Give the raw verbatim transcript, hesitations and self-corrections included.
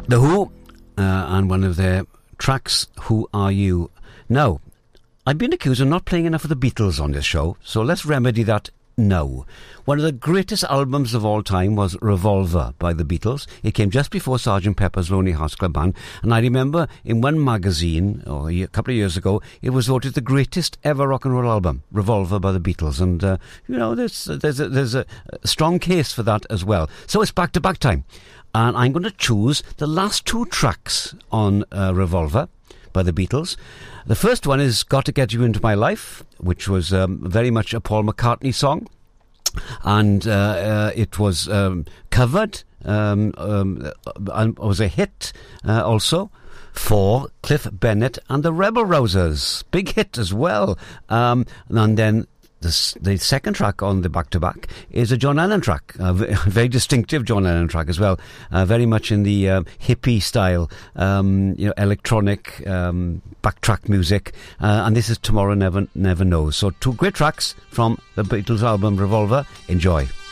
The Who, uh, and one of their tracks, Who Are You? Now, I've been accused of not playing enough of the Beatles on this show, so let's remedy that now. One of the greatest albums of all time was Revolver by the Beatles. It came just before Sergeant Pepper's Lonely Hearts Club Band, and I remember in one magazine, or a couple of years ago, it was voted the greatest ever rock and roll album, Revolver by the Beatles, and uh, you know, there's there's a, there's a strong case for that as well. So it's back to back time, and I'm going to choose the last two tracks on uh, Revolver by the Beatles. The first one is Got to Get You Into My Life, which was um, very much a Paul McCartney song, and uh, uh, it was um, covered um, um, and was a hit uh, also for Cliff Bennett and the Rebel Rousers. Big hit as well. Um, and then the, the second track on the back-to-back is a John Lennon track, a very distinctive John Lennon track as well, uh, very much in the uh, hippie style, um, you know, electronic um, backtrack music, uh, and this is Tomorrow Never Never Knows. So two great tracks from the Beatles album Revolver. Enjoy.